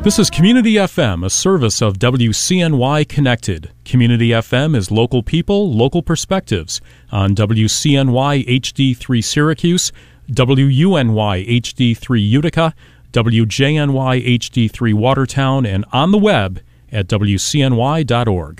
This is Community FM, a service of WCNY Connected. Community FM is local people, local perspectives on WCNY HD3 Syracuse, WUNY HD3 Utica, WJNY HD3 Watertown, and on the web at WCNY.org.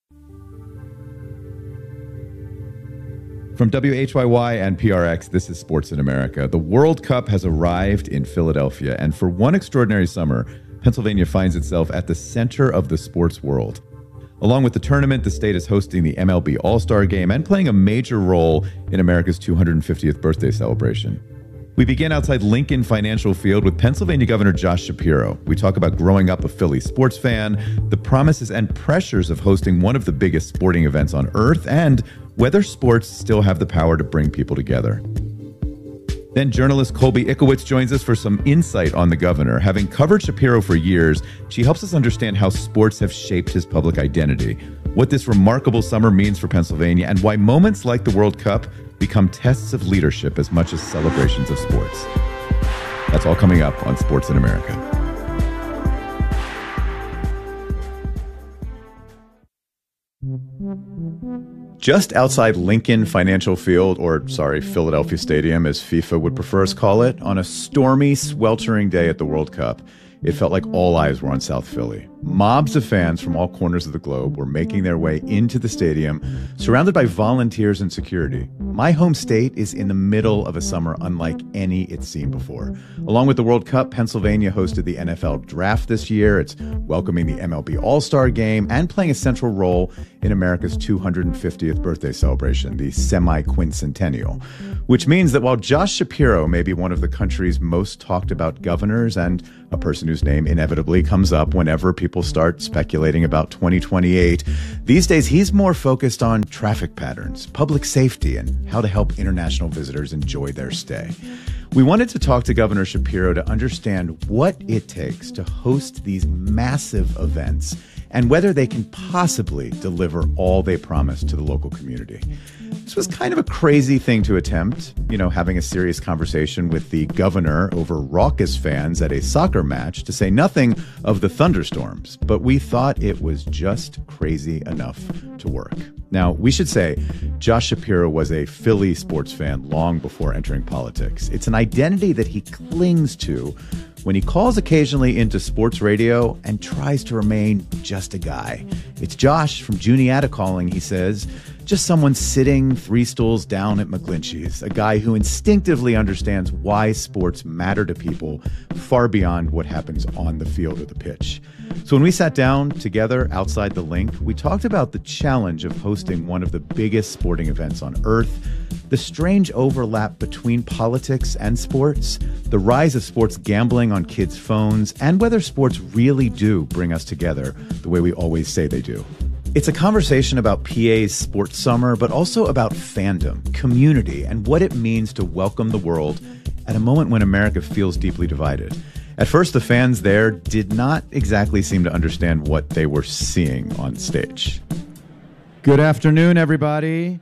From WHYY and PRX, this is Sports in America. The World Cup has arrived in Philadelphia, and for one extraordinary summer, Pennsylvania finds itself at the center of the sports world. Along with the tournament, the state is hosting the MLB All-Star Game and playing a major role in America's 250th birthday celebration. We begin outside Lincoln Financial Field with Pennsylvania Governor Josh Shapiro. We talk about growing up a Philly sports fan, the promises and pressures of hosting one of the biggest sporting events on earth, and whether sports still have the power to bring people together. Then journalist Colby Ickowitz joins us for some insight on the governor. Having covered Shapiro for years, she helps us understand how sports have shaped his public identity, what this remarkable summer means for Pennsylvania, and why moments like the World Cup become tests of leadership as much as celebrations of sports. That's all coming up on Sports in America. Just outside Lincoln Financial Field, or Philadelphia Stadium, as FIFA would prefer us call it, on a stormy, sweltering day at the World Cup, it felt like all eyes were on South Philly. Mobs of fans from all corners of the globe were making their way into the stadium, surrounded by volunteers and security. My home state is in the middle of a summer unlike any it's seen before. Along with the World Cup, Pennsylvania hosted the NFL Draft this year. It's welcoming the MLB All-Star Game and playing a central role in America's 250th birthday celebration, the semi-quincentennial. Which means that while Josh Shapiro may be one of the country's most talked about governors and a person whose name inevitably comes up whenever people start speculating about 2028, these days he's more focused on traffic patterns, public safety, and how to help international visitors enjoy their stay. We wanted to talk to Governor Shapiro to understand what it takes to host these massive events and whether they can possibly deliver all they promise to the local community. This was kind of a crazy thing to attempt, having a serious conversation with the governor over raucous fans at a soccer match, to say nothing of the thunderstorms. But we thought it was just crazy enough to work. Now, we should say, Josh Shapiro was a Philly sports fan long before entering politics. It's an identity that he clings to when he calls occasionally into sports radio and tries to remain just a guy. It's Josh from Juniata calling, he says, just someone sitting 3 stools down at McGlinchey's, a guy who instinctively understands why sports matter to people far beyond what happens on the field or the pitch. So when we sat down together outside the Link, we talked about the challenge of hosting one of the biggest sporting events on earth, the strange overlap between politics and sports, the rise of sports gambling on kids' phones, and whether sports really do bring us together the way we always say they do. It's a conversation about PA's sports summer, but also about fandom, community, and what it means to welcome the world at a moment when America feels deeply divided. At first, the fans there did not exactly seem to understand what they were seeing on stage. Good afternoon, everybody.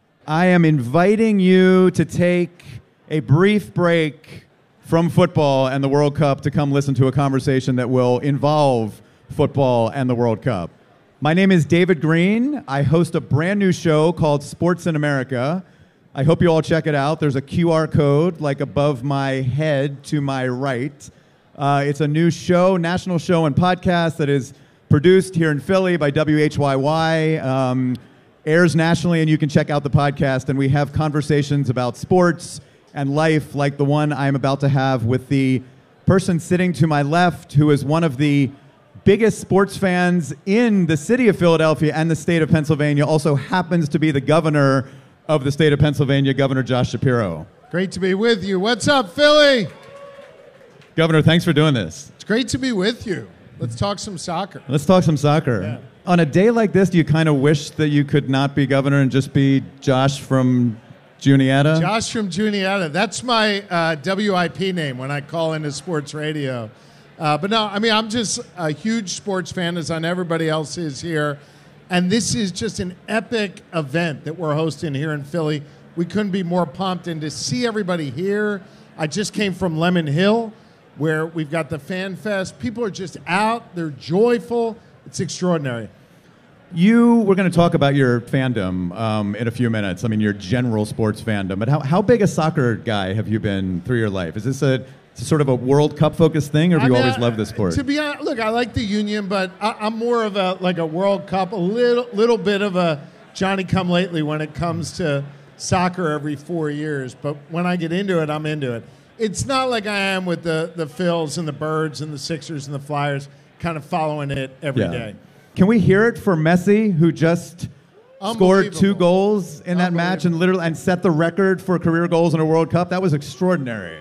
I am inviting you to take a brief break from football and the World Cup to come listen to a conversation that will involve football and the World Cup. My name is David Green. I host a brand new show called Sports in America. I hope you all check it out. There's a QR code like above my head to my right. It's a new show, national show and podcast that is produced here in Philly by WHYY, airs nationally, and you can check out the podcast. And we have conversations about sports and life like the one I'm about to have with the person sitting to my left, who is one of the biggest sports fans in the city of Philadelphia and the state of Pennsylvania, also happens to be the governor of the state of Pennsylvania, Governor Josh Shapiro. Great to be with you. What's up, Philly? Governor, thanks for doing this. It's great to be with you. Let's talk some soccer. Let's talk some soccer. Yeah. On a day like this, do you kind of wish that you could not be governor and just be Josh from Juniata? Josh from Juniata. That's my WIP name when I call into sports radio. But no, I'm just a huge sports fan, as on everybody else is here. And this is just an epic event that we're hosting here in Philly. We couldn't be more pumped. And to see everybody here, I just came from Lemon Hill, where we've got the Fan Fest. People are just out. They're joyful. It's extraordinary. We're going to talk about your fandom in a few minutes. I mean, your general sports fandom. But how big a soccer guy have you been through your life? Is this a sort of a World Cup focused thing, or have you always loved this sport? To be honest, look, I like the Union, but I'm more of a World Cup, a little bit of a Johnny-come-lately when it comes to soccer every 4 years. But when I get into it, I'm into it. It's not like I am with the Phils and the Birds and the Sixers and the Flyers, kind of following it every day. Can we hear it for Messi, who just scored 2 goals in that match and set the record for career goals in a World Cup? That was extraordinary.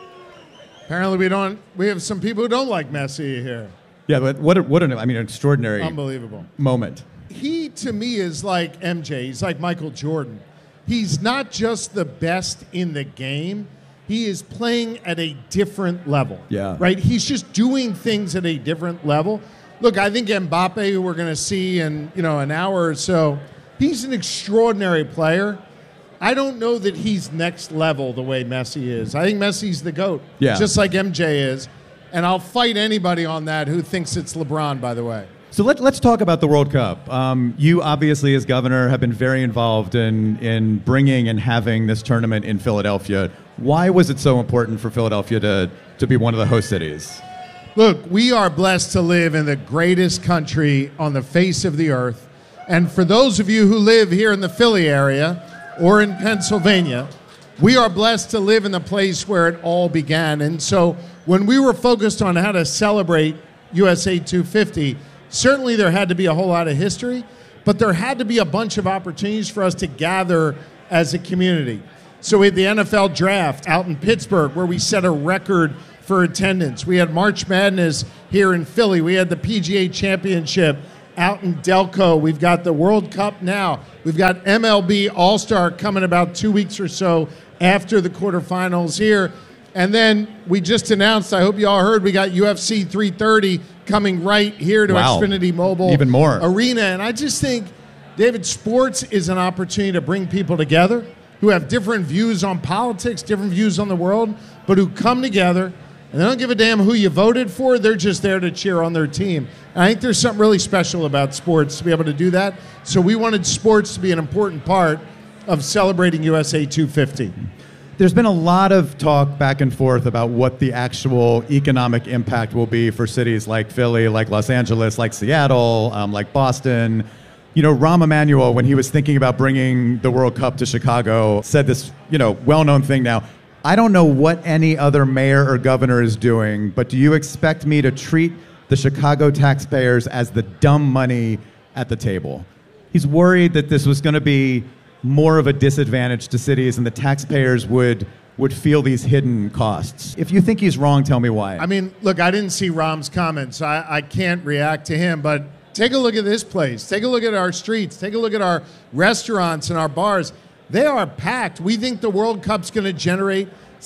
Apparently we have some people who don't like Messi here. Yeah, but what an extraordinary unbelievable moment. He, to me, is like MJ. He's like Michael Jordan. He's not just the best in the game. He is playing at a different level. Yeah. Right? He's just doing things at a different level. Look, I think Mbappe, who we're going to see in an hour or so, he's an extraordinary player. I don't know that he's next level the way Messi is. I think Messi's the GOAT, just like MJ is. And I'll fight anybody on that who thinks it's LeBron, by the way. So let's talk about the World Cup. You obviously, as governor, have been very involved in bringing and having this tournament in Philadelphia. Why was it so important for Philadelphia to be one of the host cities? Look, we are blessed to live in the greatest country on the face of the earth. And for those of you who live here in the Philly area or in Pennsylvania, we are blessed to live in the place where it all began. And so when we were focused on how to celebrate USA 250, certainly there had to be a whole lot of history, but there had to be a bunch of opportunities for us to gather as a community. So we had the NFL draft out in Pittsburgh, where we set a record for attendance. We had March Madness here in Philly. We had the PGA Championship out in Delco. We've got the World Cup now. We've got MLB All-Star coming about 2 weeks or so after the quarterfinals here. And then we just announced, I hope you all heard, we got UFC 330 coming right here to Xfinity Mobile Even more. Arena. And I just think, David, sports is an opportunity to bring people together who have different views on politics, different views on the world, but who come together and they don't give a damn who you voted for. They're just there to cheer on their team. And I think there's something really special about sports to be able to do that. So we wanted sports to be an important part of celebrating USA 250. There's been a lot of talk back and forth about what the actual economic impact will be for cities like Philly, like Los Angeles, like Seattle, like Boston. Rahm Emanuel, when he was thinking about bringing the World Cup to Chicago, said this, well-known thing now. I don't know what any other mayor or governor is doing, but do you expect me to treat the Chicago taxpayers as the dumb money at the table? He's worried that this was going to be more of a disadvantage to cities and the taxpayers would feel these hidden costs. If you think he's wrong, tell me why. I mean, look, I didn't see Rahm's comments. I can't react to him, but take a look at this place. Take a look at our streets. Take a look at our restaurants and our bars. They are packed. We think the World Cup's going to generate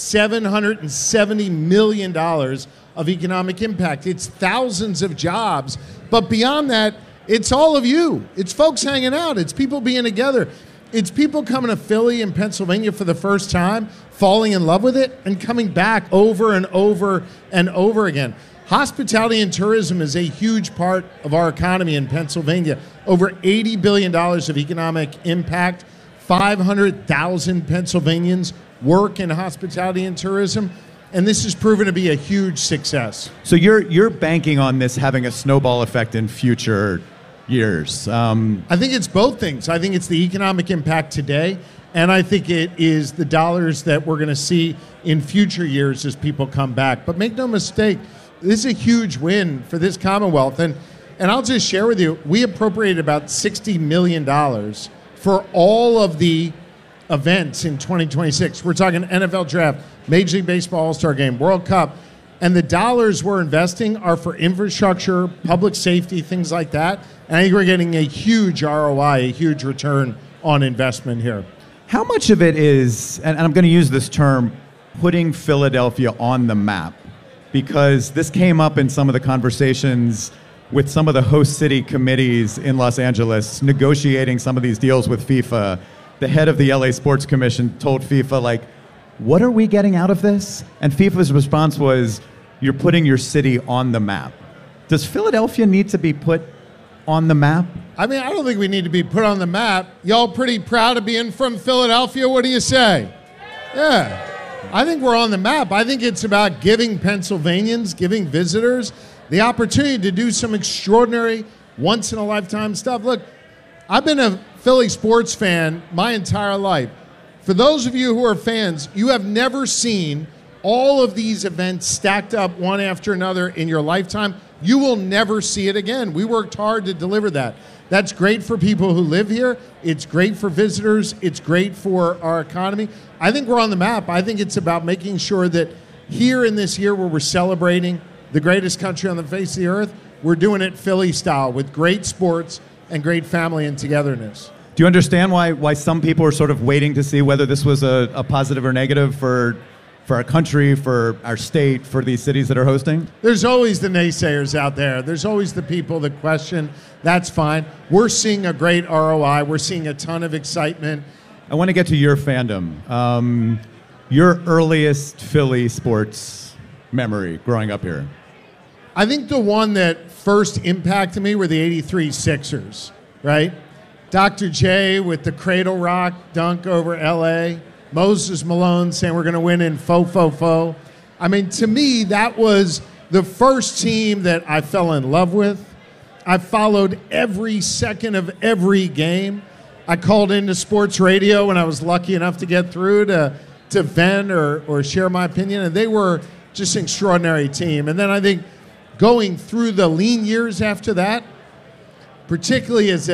$770 million of economic impact. It's thousands of jobs. But beyond that, it's all of you. It's folks hanging out. It's people being together. It's people coming to Philly and Pennsylvania for the first time, falling in love with it, and coming back over and over and over again. Hospitality and tourism is a huge part of our economy in Pennsylvania. Over $80 billion of economic impact. 500,000 Pennsylvanians work in hospitality and tourism, and this has proven to be a huge success. So you're banking on this having a snowball effect in future years. I think it's both things. I think it's the economic impact today, and I think it is the dollars that we're going to see in future years as people come back. But make no mistake, this is a huge win for this Commonwealth. And I'll just share with you, we appropriated about $60 million for all of the events in 2026. We're talking NFL Draft, Major League Baseball All-Star Game, World Cup. And the dollars we're investing are for infrastructure, public safety, things like that. And I think we're getting a huge ROI, a huge return on investment here. How much of it is, and I'm going to use this term, putting Philadelphia on the map? Because this came up in some of the conversations with some of the host city committees in Los Angeles, negotiating some of these deals with FIFA. The head of the LA Sports Commission told FIFA, what are we getting out of this? And FIFA's response was, you're putting your city on the map. Does Philadelphia need to be put on the map? I mean, I don't think we need to be put on the map. Y'all pretty proud of being from Philadelphia? What do you say? Yeah. I think we're on the map. I think it's about giving Pennsylvanians, giving visitors the opportunity to do some extraordinary, once-in-a-lifetime stuff. Look, I've been a Philly sports fan my entire life. For those of you who are fans, you have never seen all of these events stacked up one after another in your lifetime. You will never see it again. We worked hard to deliver that. That's great for people who live here. It's great for visitors. It's great for our economy. I think we're on the map. I think it's about making sure that here in this year where we're celebrating the greatest country on the face of the earth, we're doing it Philly style with great sports and great family and togetherness. Do you understand why some people are sort of waiting to see whether this was a positive or negative for our country, for our state, for these cities that are hosting? There's always the naysayers out there. There's always the people that question. That's fine. We're seeing a great ROI. We're seeing a ton of excitement. I want to get to your fandom. Your earliest Philly sports memory growing up here. I think the one that first impacted me were the '83 Sixers, right? Dr. J with the cradle rock dunk over L.A., Moses Malone saying we're going to win in fo. I mean, to me, that was the first team that I fell in love with. I followed every second of every game. I called into sports radio when I was lucky enough to get through to vent or share my opinion, and they were just an extraordinary team. And then I think going through the lean years after that, particularly as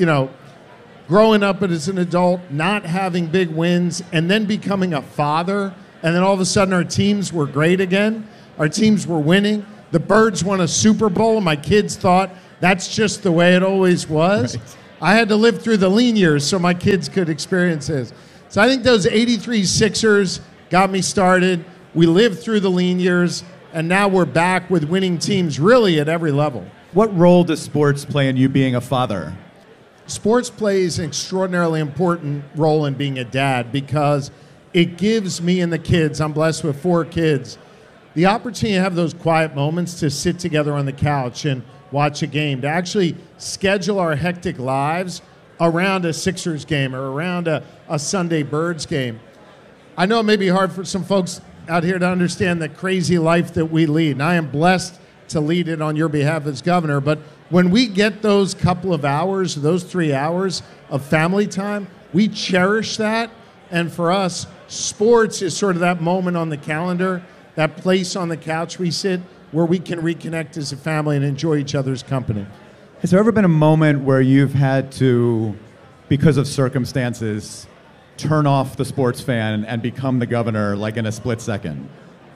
growing up as an adult, not having big wins, and then becoming a father, and then all of a sudden our teams were great again. Our teams were winning. The Birds won a Super Bowl, and my kids thought that's just the way it always was. Right. I had to live through the lean years so my kids could experience this. So I think those '83 Sixers got me started. We lived through the lean years, and now we're back with winning teams really at every level. What role does sports play in you being a father? Sports plays an extraordinarily important role in being a dad because it gives me and the kids, I'm blessed with 4 kids, the opportunity to have those quiet moments to sit together on the couch and watch a game, to actually schedule our hectic lives around a Sixers game or around a Sunday Birds game. I know it may be hard for some folks out here to understand the crazy life that we lead, and I am blessed to lead it on your behalf as governor, but when we get those couple of hours, those 3 hours of family time, we cherish that. And for us, sports is sort of that moment on the calendar, that place on the couch we sit where we can reconnect as a family and enjoy each other's company. Has there ever been a moment where you've had to, because of circumstances, turn off the sports fan and become the governor like in a split second?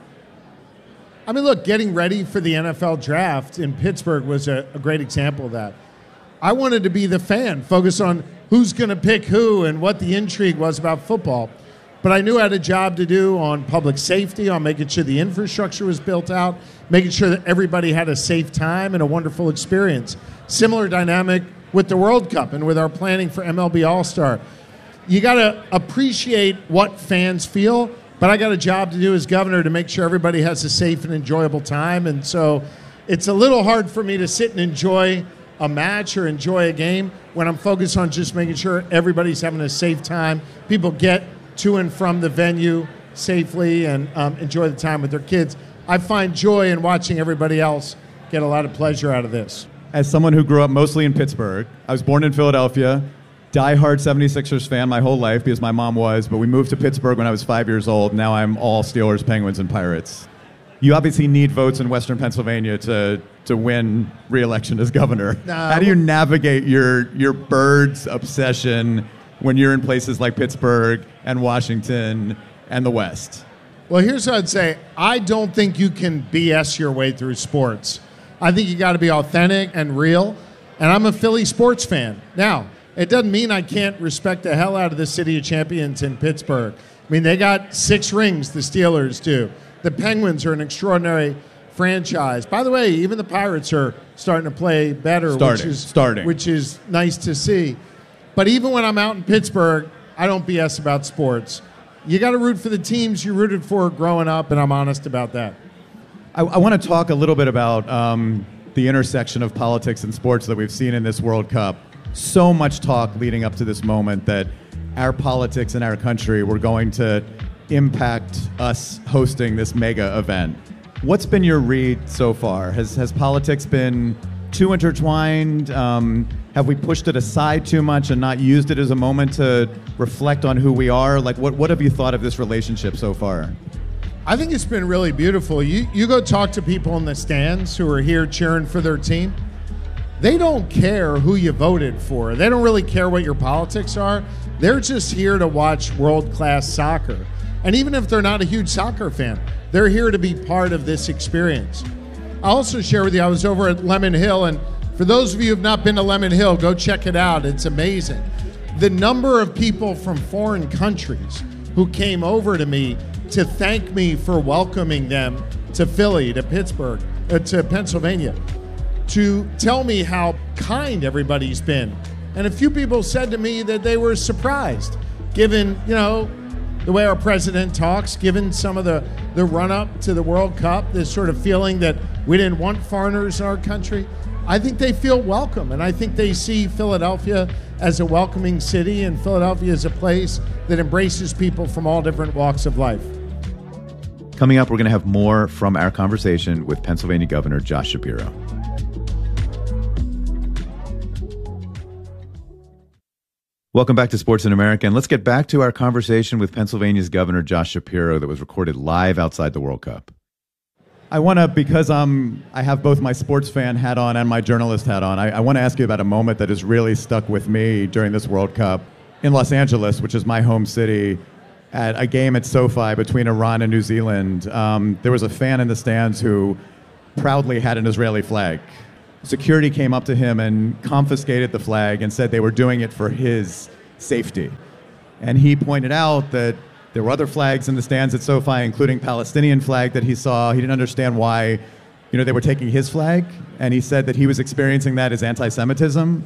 I mean, look, getting ready for the NFL draft in Pittsburgh was a great example of that. I wanted to be the fan, focus on who's going to pick who and what the intrigue was about football. But I knew I had a job to do on public safety, on making sure the infrastructure was built out, making sure that everybody had a safe time and a wonderful experience. Similar dynamic with the World Cup and with our planning for MLB All-Star. You got to appreciate what fans feel, but I got a job to do as governor to make sure everybody has a safe and enjoyable time. And so it's a little hard for me to sit and enjoy a match or enjoy a game when I'm focused on just making sure everybody's having a safe time. People get to and from the venue safely and enjoy the time with their kids. I find joy in watching everybody else get a lot of pleasure out of this. As someone who grew up mostly in Pittsburgh, I was born in Philadelphia, diehard 76ers fan my whole life because my mom was, but we moved to Pittsburgh when I was 5 years old. Now I'm all Steelers, Penguins, and Pirates. You obviously need votes in Western Pennsylvania to win re-election as governor. How do you navigate your Birds obsession when you're in places like Pittsburgh and Washington and the West? Well, here's what I'd say. I don't think you can BS your way through sports. I think you got to be authentic and real, and I'm a Philly sports fan. Now, it doesn't mean I can't respect the hell out of the City of Champions in Pittsburgh. I mean, they got 6 rings, the Steelers do. The Penguins are an extraordinary franchise. By the way, even the Pirates are starting to play better, which is nice to see. But even when I'm out in Pittsburgh, I don't BS about sports. You got to root for the teams you rooted for growing up, and I'm honest about that. I want to talk a little bit about the intersection of politics and sports that we've seen in this World Cup. So much talk leading up to this moment that our politics in our country were going to impact us hosting this mega event. What's been your read so far? Has politics been too intertwined? Have we pushed it aside too much and not used it as a moment to reflect on who we are? Like, what have you thought of this relationship so far? I think it's been really beautiful. You go talk to people in the stands who are here cheering for their team. They don't care who you voted for. They don't really care what your politics are. They're just here to watch world-class soccer. And even if they're not a huge soccer fan, they're here to be part of this experience. I'll also share with you, I was over at Lemon Hill, and for those of you who have not been to Lemon Hill, go check it out. It's amazing. The number of people from foreign countries who came over to me to thank me for welcoming them to Philly, to Pittsburgh, to Pennsylvania, to tell me how kind everybody's been. And a few people said to me that they were surprised, given, the way our president talks, given some of the run-up to the World Cup, this sort of feeling that we didn't want foreigners in our country. I think they feel welcome, and I think they see Philadelphia as a welcoming city, and Philadelphia is a place that embraces people from all different walks of life. Coming up, we're going to have more from our conversation with Pennsylvania Governor Josh Shapiro. Welcome back to Sports in America, and let's get back to our conversation with Pennsylvania's Governor Josh Shapiro that was recorded live outside the World Cup. I want to, because I have both my sports fan hat on and my journalist hat on, I want to ask you about a moment that has really stuck with me during this World Cup in Los Angeles, which is my home city, at a game at SoFi between Iran and New Zealand. There was a fan in the stands who proudly had an Israeli flag. Security came up to him and confiscated the flag and said they were doing it for his safety. And he pointed out that there were other flags in the stands at SoFi, including Palestinian flag that he saw. He didn't understand why, they were taking his flag. And he said that he was experiencing that as anti-Semitism.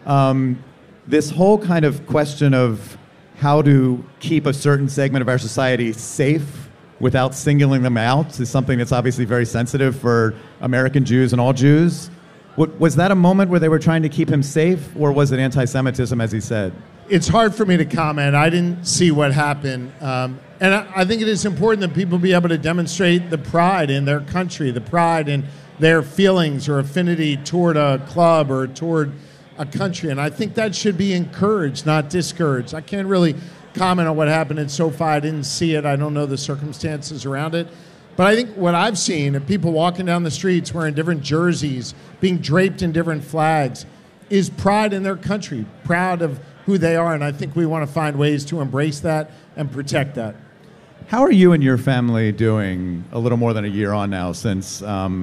This whole kind of question of how to keep a certain segment of our society safe without singling them out is something that's obviously very sensitive for American Jews and all Jews. Was that a moment where they were trying to keep him safe, or was it anti-Semitism, as he said? It's hard for me to comment. I didn't see what happened. And I think it is important that people be able to demonstrate the pride in their country, the pride in their feelings or affinity toward a club or toward a country. And I think that should be encouraged, not discouraged. I can't really comment on what happened at SoFi. I didn't see it. I don't know the circumstances around it. But I think what I've seen of people walking down the streets wearing different jerseys, being draped in different flags, is pride in their country, proud of who they are. And I think we want to find ways to embrace that and protect that. How are you and your family doing a little more than a year on now since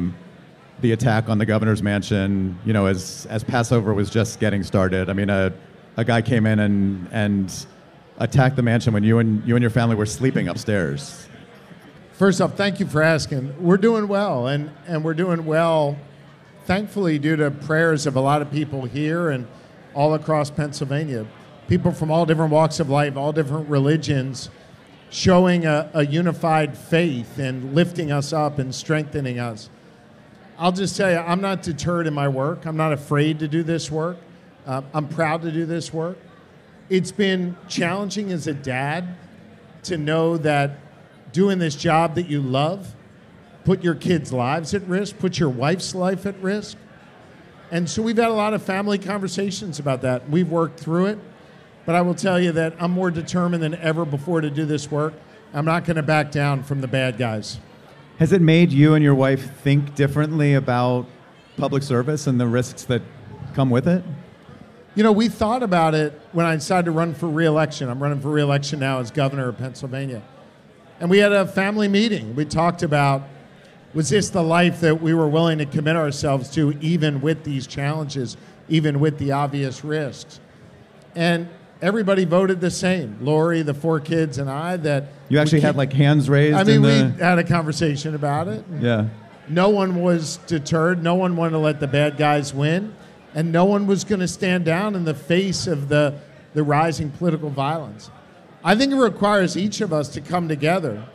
the attack on the governor's mansion, as Passover was just getting started? I mean, a guy came in and attacked the mansion when you and your family were sleeping upstairs. First off, thank you for asking. We're doing well, and we're doing well, thankfully, due to prayers of a lot of people here and all across Pennsylvania. People from all different walks of life, all different religions, showing a unified faith and lifting us up and strengthening us. I'll just tell you, I'm not deterred in my work. I'm not afraid to do this work. I'm proud to do this work. It's been challenging as a dad to know that doing this job that you love put your kids' lives at risk, put your wife's life at risk. And so we've had a lot of family conversations about that. We've worked through it. But I will tell you that I'm more determined than ever before to do this work. I'm not going to back down from the bad guys. Has it made you and your wife think differently about public service and the risks that come with it? We thought about it when I decided to run for re-election. I'm running for re-election now as governor of Pennsylvania. And we had a family meeting. We talked about, was this the life that we were willing to commit ourselves to, even with these challenges, even with the obvious risks? And everybody voted the same. Lori, the 4 kids, and I. That you actually had hands raised? I mean, we had a conversation about it. Yeah. No one was deterred. No one wanted to let the bad guys win. And no one was going to stand down in the face of the rising political violence. I think it requires each of us to come together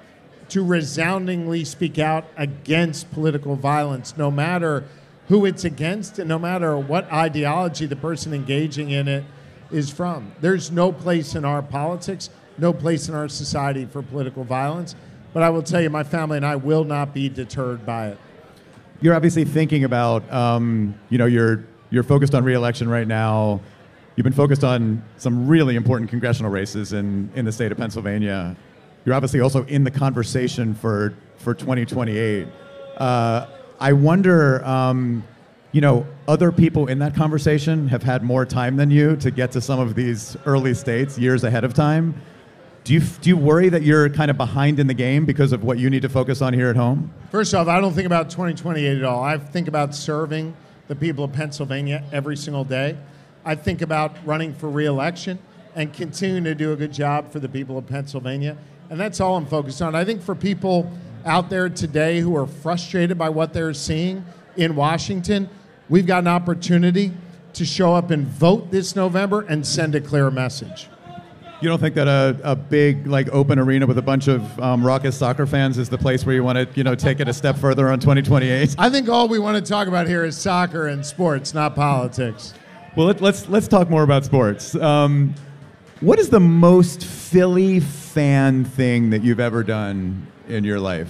to resoundingly speak out against political violence, no matter who it's against and no matter what ideology the person engaging in it is from. There's no place in our politics, no place in our society for political violence. But I will tell you, my family and I will not be deterred by it. You're obviously thinking about, you're focused on re-election right now. You've been focused on some really important congressional races in the state of Pennsylvania. You're obviously also in the conversation for 2028. I wonder, other people in that conversation have had more time than you to get to some of these early states years ahead of time. Do you worry that you're kind of behind in the game because of what you need to focus on here at home? First off, I don't think about 2028 at all. I think about serving the people of Pennsylvania every single day. I think about running for re-election and continuing to do a good job for the people of Pennsylvania. And that's all I'm focused on. I think for people out there today who are frustrated by what they're seeing in Washington, we've got an opportunity to show up and vote this November and send a clear message. You don't think that a big open arena with a bunch of raucous soccer fans is the place where you want to take it a step further on 2028? I think all we want to talk about here is soccer and sports, not politics. Well, let's talk more about sports. What is the most Philly fan thing that you've ever done in your life?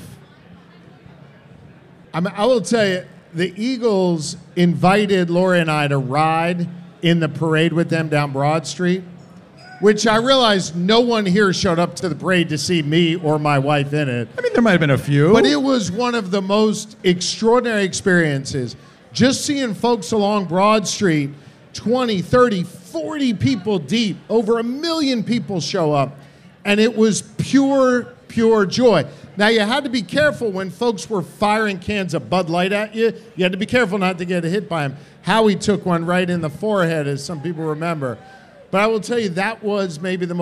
I will tell you, the Eagles invited Lori and I to ride in the parade with them down Broad Street, which I realized no one here showed up to the parade to see me or my wife in it. I mean, there might have been a few. But it was one of the most extraordinary experiences. Just seeing folks along Broad Street, 20, 30, 40 people deep, over 1 million people show up, and it was pure joy. Now, you had to be careful when folks were firing cans of Bud Light at you. You had to be careful not to get hit by them. Howie took one right in the forehead, as some people remember. But I will tell you, that was maybe the most